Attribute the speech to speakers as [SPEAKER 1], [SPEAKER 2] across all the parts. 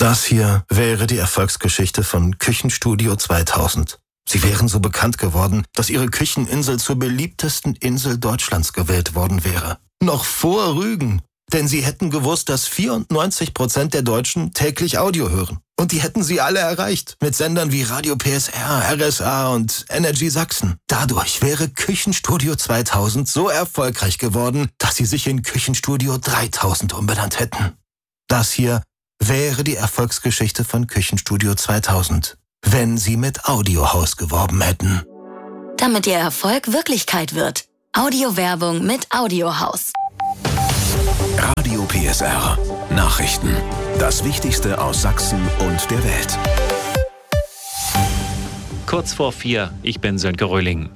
[SPEAKER 1] Das hier wäre die Erfolgsgeschichte von Küchenstudio 2000. Sie wären so bekannt geworden, dass ihre Kücheninsel zur beliebtesten Insel Deutschlands gewählt worden wäre. Noch vor Rügen. Denn sie hätten gewusst, dass 94% der Deutschen täglich Audio hören. Und die hätten sie alle erreicht. Mit Sendern wie Radio PSR, RSA und Energy Sachsen. Dadurch wäre Küchenstudio 2000 so erfolgreich geworden, dass sie sich in Küchenstudio 3000 umbenannt hätten. Das hier wäre die Erfolgsgeschichte von Küchenstudio 2000, wenn sie mit Audiohaus geworben hätten.
[SPEAKER 2] Damit ihr Erfolg Wirklichkeit wird. Audiowerbung mit Audiohaus.
[SPEAKER 3] Radio PSR. Nachrichten. Das Wichtigste aus Sachsen und der Welt.
[SPEAKER 4] Kurz vor 4, ich bin Sönke Röhling.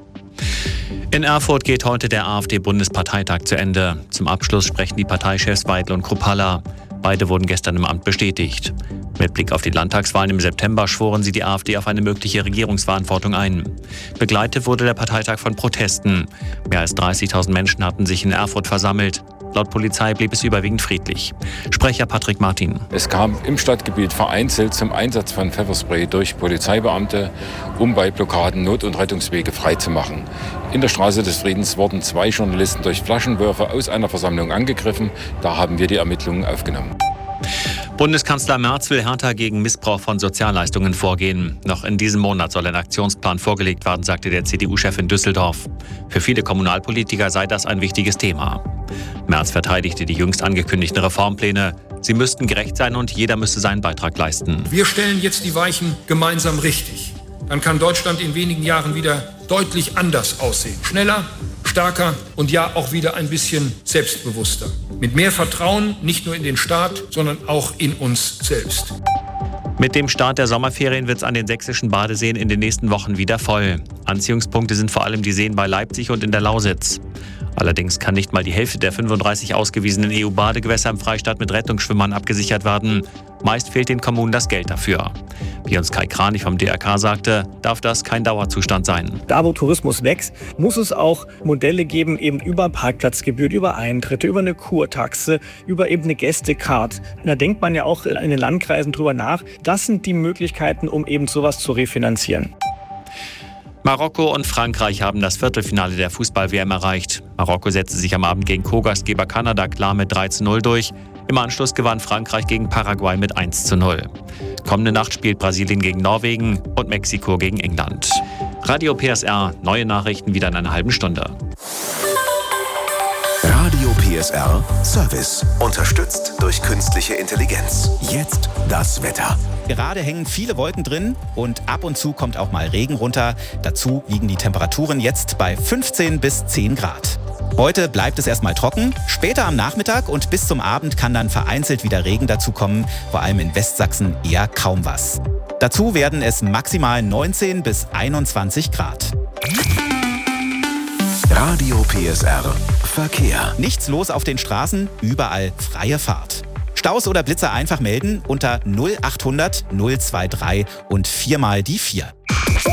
[SPEAKER 4] In Erfurt geht heute der AfD-Bundesparteitag zu Ende. Zum Abschluss sprechen die Parteichefs Weidel und Kruppalla. Beide wurden gestern im Amt bestätigt. Mit Blick auf die Landtagswahlen im September schworen sie die AfD auf eine mögliche Regierungsverantwortung ein. Begleitet wurde der Parteitag von Protesten. Mehr als 30.000 Menschen hatten sich in Erfurt versammelt. Laut Polizei blieb es überwiegend friedlich. Sprecher Patrick Martin.
[SPEAKER 5] Es kam im Stadtgebiet vereinzelt zum Einsatz von Pfefferspray durch Polizeibeamte, um bei Blockaden Not- und Rettungswege freizumachen. In der Straße des Friedens wurden 2 Journalisten durch Flaschenwürfe aus einer Versammlung angegriffen. Da haben wir die Ermittlungen aufgenommen.
[SPEAKER 4] Bundeskanzler Merz will härter gegen Missbrauch von Sozialleistungen vorgehen. Noch in diesem Monat soll ein Aktionsplan vorgelegt werden, sagte der CDU-Chef in Düsseldorf. Für viele Kommunalpolitiker sei das ein wichtiges Thema. Merz verteidigte die jüngst angekündigten Reformpläne. Sie müssten gerecht sein und jeder müsse seinen Beitrag leisten.
[SPEAKER 6] Wir stellen jetzt die Weichen gemeinsam richtig. Dann kann Deutschland in wenigen Jahren wieder deutlich anders aussehen. Schneller, stärker und ja auch wieder ein bisschen selbstbewusster. Mit mehr Vertrauen nicht nur in den Staat, sondern auch in uns selbst.
[SPEAKER 4] Mit dem Start der Sommerferien wird es an den sächsischen Badeseen in den nächsten Wochen wieder voll. Anziehungspunkte sind vor allem die Seen bei Leipzig und in der Lausitz. Allerdings kann nicht mal die Hälfte der 35 ausgewiesenen EU-Badegewässer im Freistaat mit Rettungsschwimmern abgesichert werden. Meist fehlt den Kommunen das Geld dafür. Wie uns Kai Kranich vom DRK sagte, darf das kein Dauerzustand sein.
[SPEAKER 7] Da, wo Tourismus wächst, muss es auch Modelle geben, eben über Parkplatzgebühren, über Eintritte, über eine Kurtaxe, über eben eine Gästecard. Da denkt man ja auch in den Landkreisen drüber nach. Das sind die Möglichkeiten, um eben sowas zu refinanzieren.
[SPEAKER 4] Marokko und Frankreich haben das Viertelfinale der Fußball-WM erreicht. Marokko setzte sich am Abend gegen Co-Gastgeber Kanada klar mit 3:0 durch. Im Anschluss gewann Frankreich gegen Paraguay mit 1:0. Kommende Nacht spielt Brasilien gegen Norwegen und Mexiko gegen England. Radio PSR, neue Nachrichten wieder in einer halben Stunde.
[SPEAKER 3] Radio PSR Service. Unterstützt durch künstliche Intelligenz. Jetzt das Wetter.
[SPEAKER 8] Gerade hängen viele Wolken drin und ab und zu kommt auch mal Regen runter. Dazu liegen die Temperaturen jetzt bei 15 bis 10 Grad. Heute bleibt es erstmal trocken. Später am Nachmittag und bis zum Abend kann dann vereinzelt wieder Regen dazukommen. Vor allem in Westsachsen eher kaum was. Dazu werden es maximal 19 bis 21 Grad.
[SPEAKER 3] Radio PSR Verkehr.
[SPEAKER 8] Nichts los auf den Straßen, überall freie Fahrt. Staus oder Blitzer einfach melden unter 0800 023 und 4 mal die 4.